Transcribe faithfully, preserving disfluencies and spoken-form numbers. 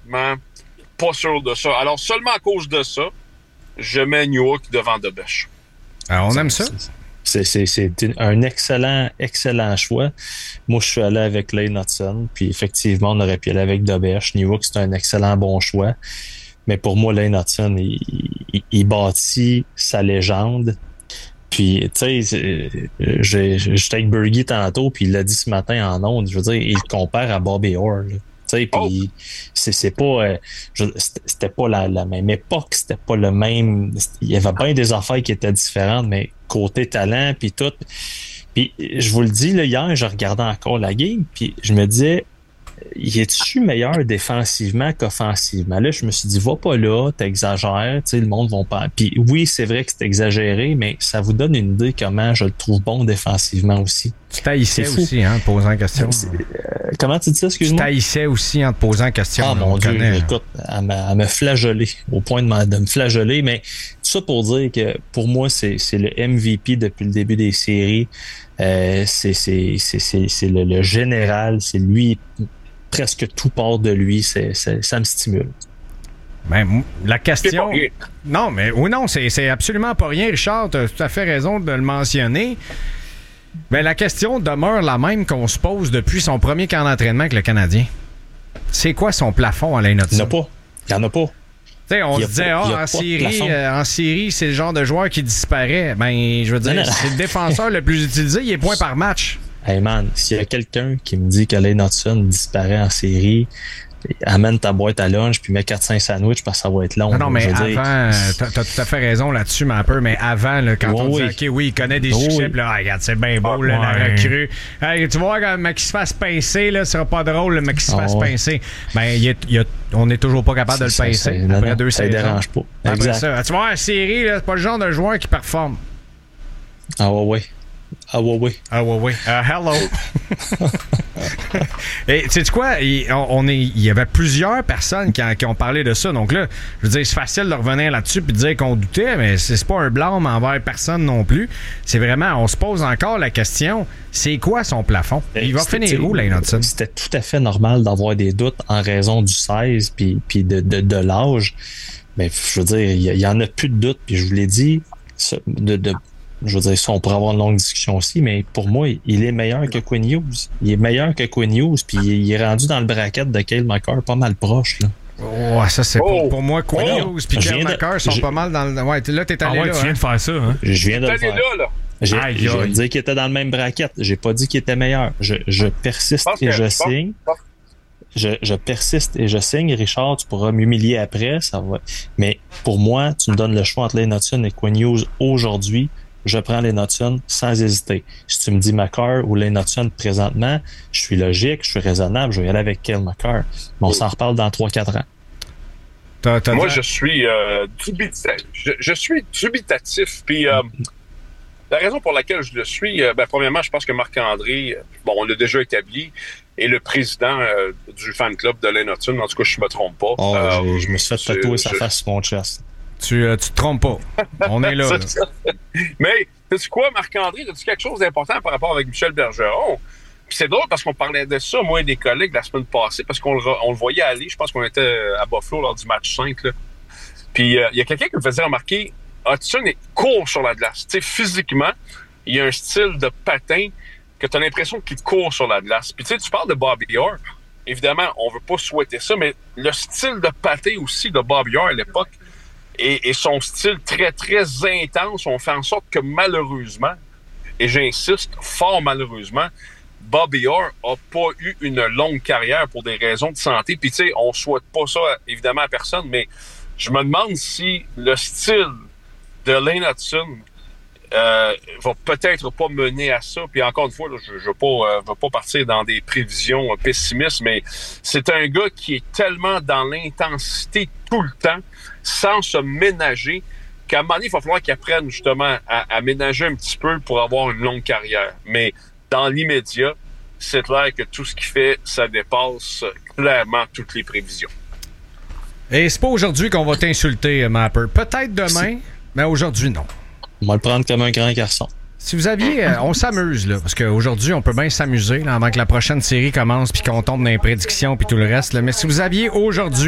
honnêtement pas sûr de ça. Alors, seulement à cause de ça, je mets Newhook devant DeBesch. Alors, on aime ça. C'est, c'est, c'est un excellent, excellent choix. Moi, je suis allé avec Lane Hudson, puis effectivement, on aurait pu aller avec DeBesch. Newhook, c'est un excellent bon choix. Mais pour moi, Lane Hudson, il, il, il bâtit sa légende. Puis, tu sais, j'étais avec Bergie tantôt, puis il l'a dit ce matin en ondes. Je veux dire, il le compare à Bobby Orr. Tu sais, puis oh. c'est, c'est pas, euh, je, c'était pas la, la même époque, c'était pas le même. Il y avait bien des affaires qui étaient différentes, mais côté talent, puis tout. Puis, je vous le dis, là, hier, je regardais encore la game, puis je me disais, il est-tu meilleur défensivement qu'offensivement? Là, je me suis dit, va pas là, t'exagères, tu sais, le monde va pas. Puis oui, c'est vrai que c'est exagéré, mais ça vous donne une idée comment je le trouve bon défensivement aussi. Tu taillissais aussi, hein, en te posant question. Euh, comment tu dis ça, excuse-moi? Tu taillissais aussi en te posant question. Ah, mon Dieu, connaît, écoute, à me, à me flageller, au point de me, de me flageller, mais tout ça pour dire que pour moi, c'est, c'est le M V P depuis le début des séries. Euh, c'est, c'est, c'est, c'est, c'est le, le général, c'est lui. Presque tout part de lui, c'est, c'est, ça me stimule. Ben, la question... Non, mais oui, non, c'est, c'est absolument pas rien, Richard, tu as tout à fait raison de le mentionner. Ben, la question demeure la même qu'on se pose depuis son premier camp d'entraînement avec le Canadien. C'est quoi son plafond à Lane Hudson? Il n'y en a pas. Il n'y en a pas. T'sais, on se disait, ah, en série, euh, en série, c'est le genre de joueur qui disparaît. Ben, je veux dire, non, non. c'est le défenseur le plus utilisé, il est point par match. Hey man, s'il y a quelqu'un qui me dit que Lane Hudson disparaît en série, amène ta boîte à lunch puis mets quatre cinq sandwichs parce que ça va être long. Non, non mais avant, dire... t'as, t'as tout à fait raison là-dessus, mais un peu, mais avant, là, quand oui, on dit, OK, oui, il connaît des oh, succès, oui. Puis là, regarde, c'est bien beau, ah, là, ouais. la recrue. Hey, tu vois, quand le mec qui se fasse pincer, là, ce sera pas drôle, le mec qui se fasse oh, pincer. Ben, il y a, il y a, on n'est toujours pas capable c'est, de le pincer. Ça, après non, deux ça saisons. Ça dérange pas. Après exact. Ça, tu vois, en série, là, c'est pas le genre de joueur qui performe. Ah, ouais, ouais. Ah ouais, ouais. Ah ouais, ouais. Uh, hello. Et tu sais quoi? Il, on est, il y avait plusieurs personnes qui, qui ont parlé de ça. Donc là, je veux dire, c'est facile de revenir là-dessus et de dire qu'on doutait, mais c'est, c'est pas un blâme envers personne non plus. C'est vraiment, on se pose encore la question, c'est quoi son plafond? Il va c'était, finir où, Lane Hudson? C'était tout à fait normal d'avoir des doutes en raison du seize puis, puis de, de, de l'âge. Mais je veux dire, il y, y en a plus de doutes. Puis je vous l'ai dit, de... de je veux dire, ça, on pourrait avoir une longue discussion aussi, mais pour moi, il est meilleur que Quinn Hughes. Il est meilleur que Quinn Hughes, puis il est rendu dans le bracket de Cale Makar pas mal proche, là. Oh, ça, c'est oh, pour, pour moi, Quinn oh, Hughes puis Cale Makar sont je, pas mal dans le... Ouais, là, t'es allé ah ouais, là. tu viens hein? de faire ça, hein? Je viens de le faire. Là, là. J'ai, aïe, je aïe. vais dire qu'il était dans le même bracket. J'ai pas dit qu'il était meilleur. Je, je persiste je et je, je signe. Je, je persiste et je signe. Richard, tu pourras m'humilier après, ça va. Mais pour moi, tu me donnes le choix entre Lane Hudson et Quinn Hughes aujourd'hui. Je prends Lane Hudson sans hésiter. Si tu me dis Makar ou Lane Hudson présentement, je suis logique, je suis raisonnable, je vais y aller avec Cale Makar. Mais on s'en reparle dans trois quatre ans. T'as, t'as Moi, dit... je suis euh, dubitatif. Je, je suis dubitatif. Puis euh, la raison pour laquelle je le suis, euh, ben, premièrement, je pense que Marc-André, bon, on l'a déjà établi, est le président euh, du fan club de Lane Hudson. En tout cas, je ne me trompe pas. Oh, euh, je me suis fait tatouer sa face sur mon chest. Tu, euh, tu te trompes pas. On est là. là. Mais, sais-tu quoi, Marc-André, as-tu quelque chose d'important par rapport avec Michel Bergeron? Puis c'est drôle parce qu'on parlait de ça, moi et des collègues, la semaine passée, parce qu'on le, on le voyait aller. Je pense qu'on était à Buffalo lors du match cinq. Là. Puis il euh, y a quelqu'un qui me faisait remarquer, Hudson est court sur la glace. Tu sais, physiquement, il y a un style de patin que tu as l'impression qu'il court sur la glace. Puis tu sais, tu parles de Bobby Orr. Évidemment, on veut pas souhaiter ça, mais le style de patin aussi de Bobby Orr à l'époque, Et, et son style très, très intense, on fait en sorte que malheureusement, et j'insiste, fort malheureusement, Bobby Orr n'a pas eu une longue carrière pour des raisons de santé. Puis tu sais, on souhaite pas ça évidemment à personne, mais je me demande si le style de Lane Hudson euh, va peut-être pas mener à ça. Puis encore une fois, là, je ne veux pas, euh, veux pas partir dans des prévisions euh, pessimistes, mais c'est un gars qui est tellement dans l'intensité tout le temps, sans se ménager, qu'à un moment donné, il va falloir qu'il apprenne justement à, à ménager un petit peu pour avoir une longue carrière. Mais dans l'immédiat, c'est clair que tout ce qu'il fait, ça dépasse clairement toutes les prévisions. Et c'est pas aujourd'hui qu'on va t'insulter, Mapper. Peut-être demain, c'est... mais aujourd'hui, non. On va le prendre comme un grand garçon. Si vous aviez... Euh, on s'amuse, là, parce qu'aujourd'hui, on peut bien s'amuser là, avant que la prochaine série commence puis qu'on tombe dans les prédictions puis tout le reste. Là, mais si vous aviez aujourd'hui